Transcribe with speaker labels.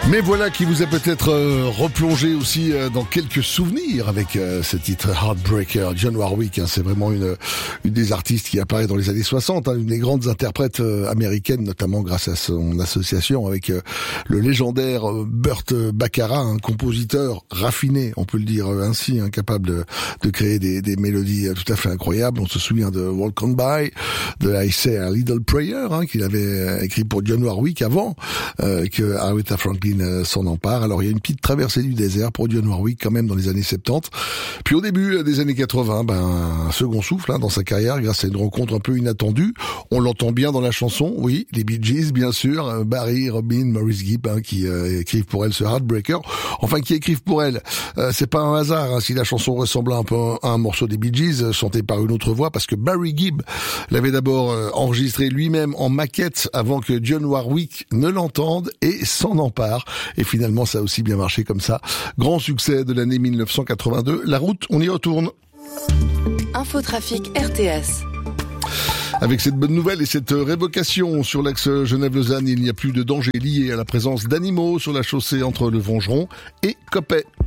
Speaker 1: Mais voilà qui vous a peut-être replongé aussi dans quelques souvenirs avec ce titre Heartbreaker. Dionne Warwick, c'est vraiment une des artistes qui apparaît dans les années 60, une des grandes interprètes américaines, notamment grâce à son association avec le légendaire Burt Bacharach, un compositeur raffiné, on peut le dire ainsi, capable de créer des mélodies tout à fait incroyables. On se souvient de Walk On By, de I Say a Little Prayer, qu'il avait écrit pour Dionne Warwick avant que Aretha Franklin s'en empare. Alors il y a une petite traversée du désert pour Dionne Warwick quand même dans les années 70. Puis au début des années 80, un second souffle dans sa carrière grâce à une rencontre un peu inattendue. On l'entend bien dans la chanson, oui, les Bee Gees bien sûr, Barry, Robin, Maurice Gibb qui écrivent pour elle ce Heartbreaker. Enfin qui écrivent pour elle. C'est pas un hasard si la chanson ressemble un peu à un morceau des Bee Gees chanté par une autre voix, parce que Barry Gibb l'avait d'abord enregistré lui-même en maquette avant que Dionne Warwick ne l'entende et s'en empare. Et finalement, ça a aussi bien marché comme ça. Grand succès de l'année 1982. La route, on y retourne.
Speaker 2: Infotrafic RTS.
Speaker 1: Avec cette bonne nouvelle et cette révocation sur l'axe Genève-Lausanne, il n'y a plus de danger lié à la présence d'animaux sur la chaussée entre le Vongeron et Coppet.